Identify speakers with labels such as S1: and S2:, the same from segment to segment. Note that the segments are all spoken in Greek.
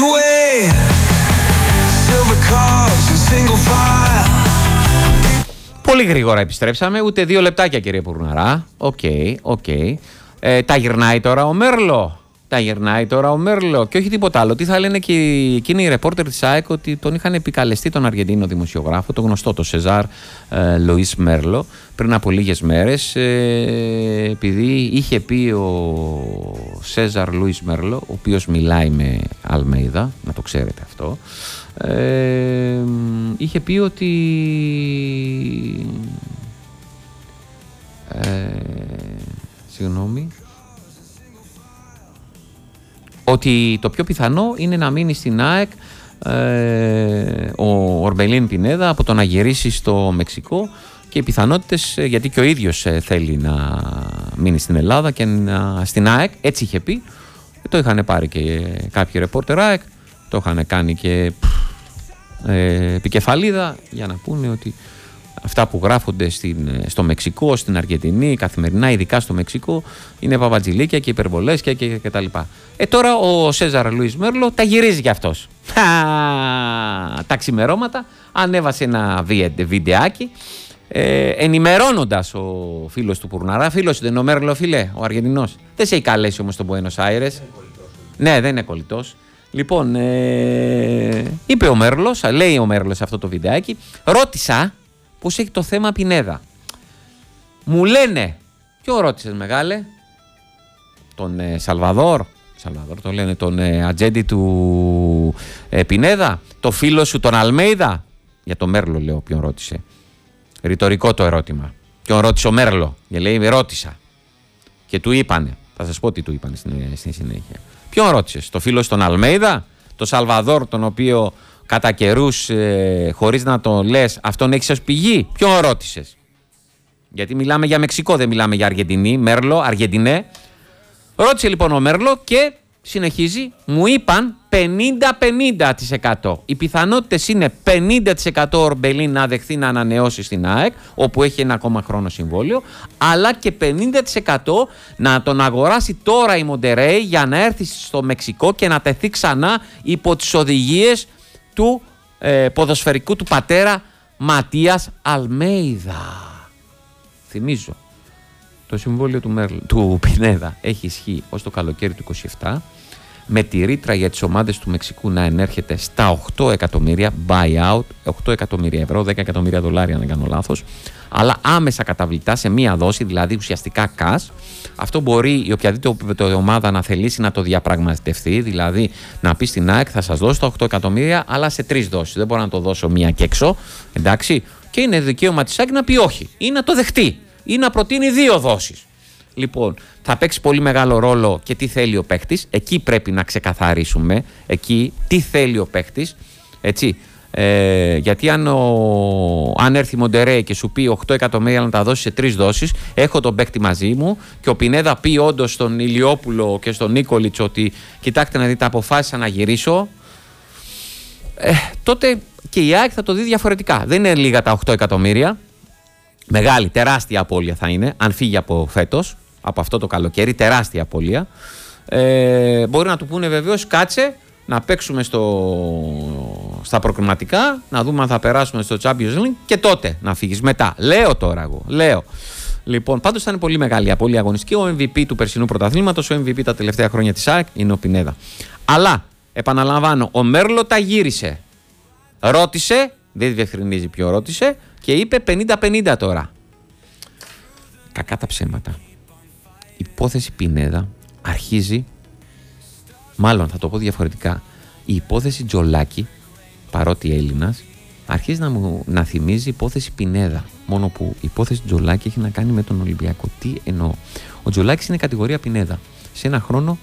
S1: way. Silver cars in single file.
S2: Πολύ γρήγορα επιστρέψαμε, ούτε 2 λεπτάκια κύριε Πουρναρά. Οκ. Τα γυρνάει τώρα ο Μέρλο. Και όχι τίποτα άλλο. Τι θα λένε και εκείνοι οι ρεπόρτερ της ΑΕΚ, ότι τον είχαν επικαλεστεί τον Αργεντίνο δημοσιογράφο, το γνωστό, το Σεζάρ Λουίς Μέρλο, πριν από λίγες μέρες, επειδή είχε πει ο Σέζαρ Λουίς Μέρλο, ο οποίος μιλάει με Αλμέιδα, να το ξέρετε αυτό, είχε πει ότι ότι το πιο πιθανό είναι να μείνει στην ΑΕΚ ο Ορμπελίν Πινέδα από το να γυρίσει στο Μεξικό, και οι πιθανότητες, γιατί και ο ίδιος θέλει να μείνει στην Ελλάδα και στην ΑΕΚ, έτσι είχε πει, το είχαν πάρει και κάποιοι ρεπόρτερ ΑΕΚ, το είχαν κάνει και επικεφαλίδα για να πούνε ότι αυτά που γράφονται στο Μεξικό, στην Αργεντινή, καθημερινά, ειδικά στο Μεξικό, είναι παπατζηλίκια και υπερβολές και τα λοιπά. Τώρα ο Σέζαρ Λουίς Μέρλο τα γυρίζει κι αυτός. Τα ξημερώματα ανέβασε ένα βιντεάκι, ενημερώνοντας ο φίλος του Πουρναρά. Φίλος δεν είναι ο Μέρλο, φίλε, ο Αργεντινός? Δεν σε έχει καλέσει όμως στον Μπουένος Άιρες. Ναι, δεν είναι κολλητός. Λοιπόν, είπε ο Μέρλος, λέει ο Μέρλος αυτό το βιντεάκι, ρώτησα πώς έχει το θέμα Πινέδα. Μου λένε, ποιο ρώτησες μεγάλε? Τον Σαλβαδόρ το λένε, τον ατζέντη του Πινέδα, το φίλο σου τον Αλμέιδα? Για τον Μέρλο λέω ποιον ρώτησε. Ρητορικό το ερώτημα. Ποιον ρώτησε ο Μέρλο? Και λέει ρώτησα. Και του είπανε, θα σας πω τι του είπανε στη συνέχεια. Ποιον ρώτησες? Το φίλο σου τον Αλμέιδα? Το Σαλβαδόρ, τον οποίο κατά καιρούς, χωρίς να το λες, αυτόν έχεις ως πηγή? Ποιον ρώτησες? Γιατί μιλάμε για Μεξικό, δεν μιλάμε για Αργεντινή. Μέρλο, Αργεντινέ. Ρώτησε λοιπόν ο Μέρλο και συνεχίζει, μου είπαν 50-50%. Οι πιθανότητες είναι 50% ο Ορμπελίν να δεχθεί να ανανεώσει στην ΑΕΚ, όπου έχει ένα ακόμα χρόνο συμβόλαιο, αλλά και 50% να τον αγοράσει τώρα η Μοντερέι για να έρθει στο Μεξικό και να τεθεί ξανά υπό τις οδηγίες του ποδοσφαιρικού του πατέρα Ματίας Αλμέιδα. Θυμίζω, το συμβόλαιο του Πινέδα έχει ισχύ ως το καλοκαίρι του 27, με τη ρήτρα για τις ομάδες του Μεξικού να ενέρχεται στα 8 εκατομμύρια buyout, 8 εκατομμύρια ευρώ, 10 εκατομμύρια δολάρια αν δεν κάνω λάθος, αλλά άμεσα καταβλητά σε μία δόση, δηλαδή ουσιαστικά cash. Αυτό μπορεί η οποιαδήποτε ομάδα να θελήσει να το διαπραγματευτεί, δηλαδή να πει στην ΑΕΚ θα σας δώσω τα 8 εκατομμύρια αλλά σε 3 δόσεις, δεν μπορώ να το δώσω μία και έξω, εντάξει, και είναι δικαίωμα της ΑΕΚ να πει όχι ή να το δεχτεί ή να προτείνει 2 δόσεις. Λοιπόν, θα παίξει πολύ μεγάλο ρόλο και τι θέλει ο παίχτης. Εκεί πρέπει να ξεκαθαρίσουμε. Εκεί τι θέλει ο παίχτης. Έτσι. Γιατί αν έρθει η Μοντερέι και σου πει 8 εκατομμύρια να τα δώσει σε 3 δόσεις, έχω τον παίχτη μαζί μου, και ο Πινέδα πει όντως στον Ηλιόπουλο και στον Νίκολιτς ότι κοιτάξτε να δείτε, αποφάσισα να γυρίσω, τότε και η ΑΕΚ θα το δει διαφορετικά. Δεν είναι λίγα τα 8 εκατομμύρια. Μεγάλη, τεράστια απώλεια θα είναι, αν φύγει από φέτος, από αυτό το καλοκαίρι, τεράστια απώλεια. Μπορεί να του πούνε βεβαίως, κάτσε να παίξουμε στα προκριματικά, να δούμε αν θα περάσουμε στο Champions League και τότε να φύγεις μετά. Λέω τώρα εγώ, λέω. Λοιπόν, πάντως θα είναι πολύ μεγάλη απώλεια αγωνιστική. Ο MVP του περσινού πρωταθλήματος, ο MVP τα τελευταία χρόνια της ΑΕΚ είναι ο Πινέδα. Αλλά, επαναλαμβάνω, ο Μέρλο τα γύρισε. Ρώτησε, δεν διευκρινίζει ποιο ρώτησε, και είπε 50-50 τώρα. Κακά τα ψέματα. Η υπόθεση Πινέδα αρχίζει, μάλλον θα το πω διαφορετικά, η υπόθεση Τζολάκη, παρότι Έλληνας, αρχίζει να θυμίζει υπόθεση Πινέδα. Μόνο που η υπόθεση Τζολάκη έχει να κάνει με τον Ολυμπιακό. Τι εννοώ? Ο Τζολάκης είναι κατηγορία Πινέδα. Σε ένα χρόνο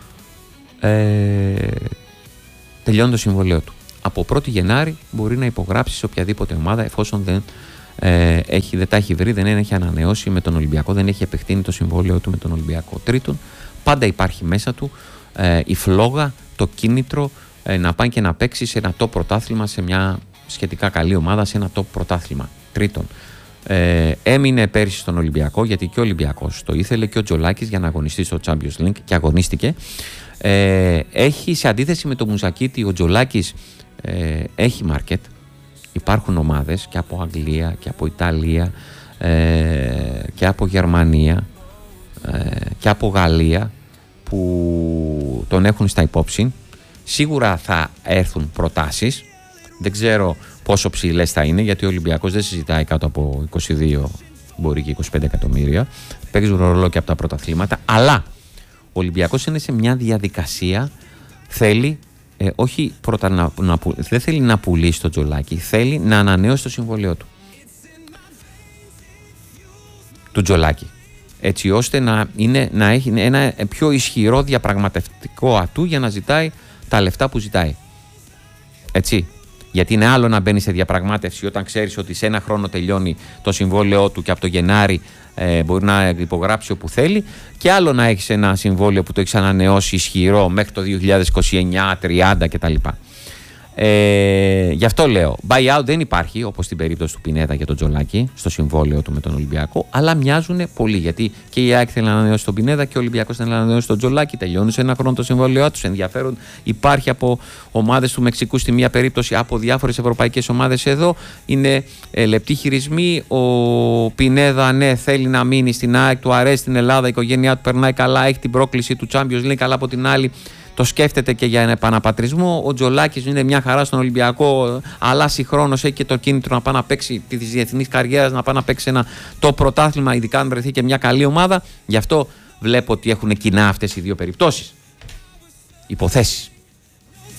S2: τελειώνει το συμβολέο του. Από 1η Γενάρη μπορεί να υπογράψει σε οποιαδήποτε ομάδα, εφόσον δεν τα έχει βρει, δεν έχει ανανεώσει με τον Ολυμπιακό, δεν έχει επεκτείνει το συμβόλαιο του με τον Ολυμπιακό. Τρίτον, πάντα υπάρχει μέσα του η φλόγα, το κίνητρο να πάει και να παίξει σε ένα top πρωτάθλημα, σε μια σχετικά καλή ομάδα, σε ένα top πρωτάθλημα. Τρίτον, έμεινε πέρυσι στον Ολυμπιακό, γιατί και ο Ολυμπιακός το ήθελε και ο Τζολάκης για να αγωνιστεί στο Champions League, και αγωνίστηκε. Έχει, σε αντίθεση με το Μουζακίτη, ο Τζολάκης έχει μάρκετ. Υπάρχουν ομάδες και από Αγγλία και από Ιταλία και από Γερμανία και από Γαλλία που τον έχουν στα υπόψη. Σίγουρα θα έρθουν προτάσεις. Δεν ξέρω πόσο ψηλές θα είναι, γιατί ο Ολυμπιακός δεν συζητάει κάτω από 22, μπορεί και 25 εκατομμύρια. Παίζουν ρόλο και από τα πρωταθλήματα. Αλλά ο Ολυμπιακός είναι σε μια διαδικασία, θέλει όχι πρώτα δεν θέλει να πουλήσει το Τζολάκη, θέλει να ανανεώσει το συμβόλαιό του Τζολάκη, έτσι ώστε να έχει ένα πιο ισχυρό διαπραγματευτικό ατού για να ζητάει τα λεφτά που ζητάει. Έτσι. Γιατί είναι άλλο να μπαίνει σε διαπραγμάτευση όταν ξέρεις ότι σε ένα χρόνο τελειώνει το συμβόλαιό του και από το Γενάρη μπορεί να υπογράψει όπου θέλει, και άλλο να έχεις ένα συμβόλαιο που το έχεις ανανεώσει ισχυρό μέχρι το 2029, 30 κτλ. Γι' αυτό λέω, buyout δεν υπάρχει, όπως στην περίπτωση του Πινέδα για τον Τζολάκη, στο συμβόλαιο του με τον Ολυμπιακό, αλλά μοιάζουν πολύ. Γιατί και η ΑΕΚ θέλει να ανανεώσει τον Πινέδα και ο Ολυμπιακός θέλει να ανανεώσει τον Τζολάκη. Τελειώνουν σε ένα χρόνο το συμβόλαιό τους. Ενδιαφέρον υπάρχει από ομάδες του Μεξικού στη μία περίπτωση, από διάφορες ευρωπαϊκές ομάδες εδώ. Είναι λεπτοί χειρισμοί. Ο Πινέδα, ναι, θέλει να μείνει στην ΑΕΚ, του αρέσει στην Ελλάδα, η οικογένειά του περνάει καλά, έχει την πρόκληση του Champions League, αλλά από την άλλη το σκέφτεται και για ένα επαναπατρισμό. Ο Τζολάκης είναι μια χαρά στον Ολυμπιακό, αλλά συγχρόνως έχει και το κίνητρο να πάει να παίξει τη διεθνή καριέρα, να πάει να παίξει ένα το πρωτάθλημα, ειδικά αν βρεθεί και μια καλή ομάδα. Γι' αυτό βλέπω ότι έχουν κοινά αυτές οι δύο περιπτώσεις. Υποθέσεις.